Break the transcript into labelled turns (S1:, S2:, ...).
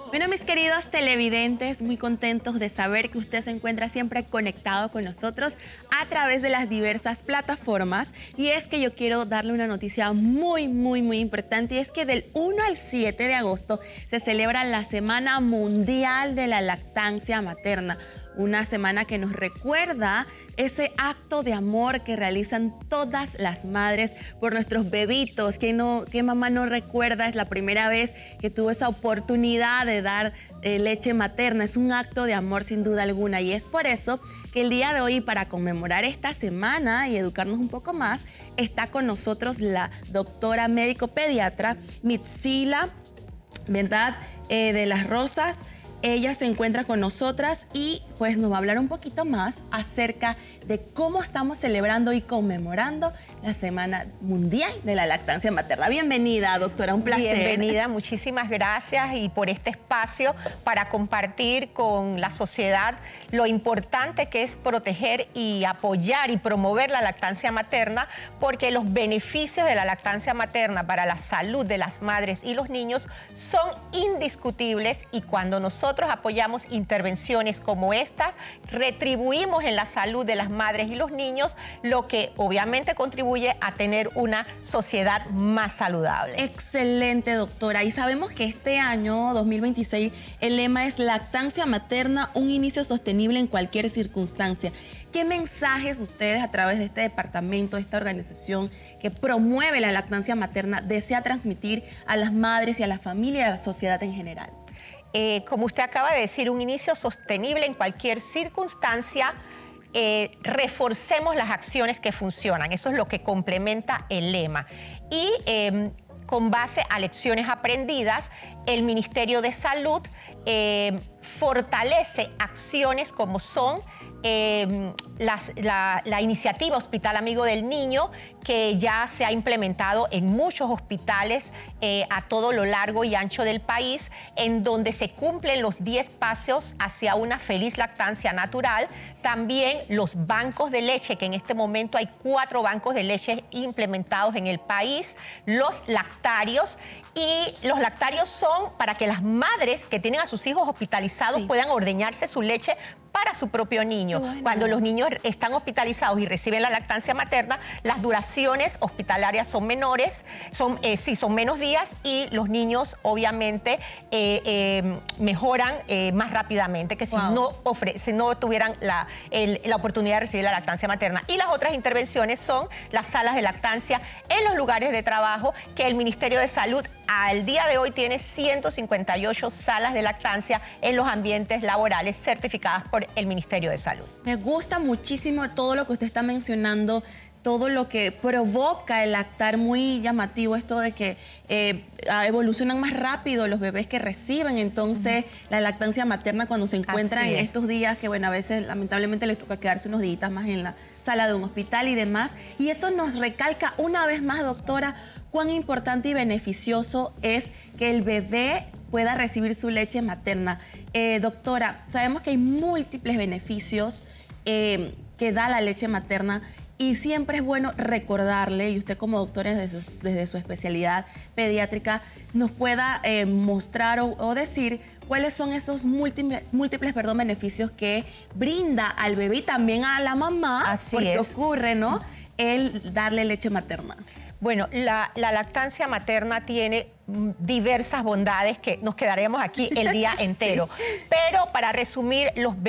S1: Bueno, mis queridos televidentes, muy contentos de saber que usted se encuentra siempre conectado con nosotros a través de las diversas plataformas. Y es que yo quiero darle una noticia muy importante, y es que del 1 al 7 de agosto se celebra la Semana Mundial de la Lactancia Materna. Una semana que nos recuerda ese acto de amor que realizan todas las madres por nuestros bebitos. ¿Qué mamá no recuerda? Es la primera vez que tuvo esa oportunidad de dar leche materna. Es un acto de amor sin duda alguna, y es por eso que el día de hoy, para conmemorar esta semana y educarnos un poco más, está con nosotros la doctora médico pediatra Mitzila, ¿verdad? De las Rosas. Ella se encuentra con nosotras y pues nos va a hablar un poquito más acerca de cómo estamos celebrando y conmemorando la Semana Mundial de la Lactancia Materna. Bienvenida, doctora, un placer.
S2: Bienvenida, muchísimas gracias y por este espacio para compartir con la sociedad lo importante que es proteger y apoyar y promover la lactancia materna, porque los beneficios de la lactancia materna para la salud de las madres y los niños son indiscutibles, y cuando nosotros apoyamos intervenciones como estas, retribuimos en la salud de las madres y los niños, lo que obviamente contribuye a tener una sociedad más saludable.
S1: Excelente, doctora. Y sabemos que este año, 2026, el lema es lactancia materna, un inicio sostenible en cualquier circunstancia. ¿Qué mensajes ustedes, a través de este departamento, de esta organización que promueve la lactancia materna, desea transmitir a las madres y a la familia y a la sociedad en general?
S2: Como usted acaba de decir, un inicio sostenible en cualquier circunstancia. Reforcemos las acciones que funcionan. Eso es lo que complementa el lema. Y con base a lecciones aprendidas, el Ministerio de Salud fortalece acciones como son la iniciativa Hospital Amigo del Niño, que ya se ha implementado en muchos hospitales a todo lo largo y ancho del país, en donde se cumplen los 10 pasos hacia una feliz lactancia natural. También los bancos de leche, que en este momento hay 4 bancos de leche implementados en el país, los lactarios. Y los lactarios son para que las madres que tienen a sus hijos hospitalizados puedan ordeñarse su leche para su propio niño. Bueno. Cuando los niños están hospitalizados y reciben la lactancia materna, las duraciones hospitalarias son menores, son menos días, y los niños obviamente mejoran más rápidamente que si no tuvieran la oportunidad de recibir la lactancia materna. Y las otras intervenciones son las salas de lactancia en los lugares de trabajo, que el Ministerio de Salud al día de hoy tiene 158 salas de lactancia en los ambientes laborales certificadas por el Ministerio de Salud.
S1: Me gusta muchísimo todo lo que usted está mencionando, todo lo que provoca el lactar, muy llamativo esto de que evolucionan más rápido los bebés que reciben entonces la lactancia materna cuando se encuentran en estos días que, bueno, a veces lamentablemente les toca quedarse unos días más en la sala de un hospital y demás. Y eso nos recalca una vez más, doctora, cuán importante y beneficioso es que el bebé pueda recibir su leche materna. Doctora, sabemos que hay múltiples beneficios que da la leche materna, y siempre es bueno recordarle, y usted como doctora desde su especialidad pediátrica nos pueda mostrar o decir cuáles son esos múltiples beneficios que brinda al bebé y también a la mamá, porque ocurre, ¿no?, el darle leche materna.
S2: Bueno, la lactancia materna tiene diversas bondades que nos quedaremos aquí el día entero. Pero para resumir, los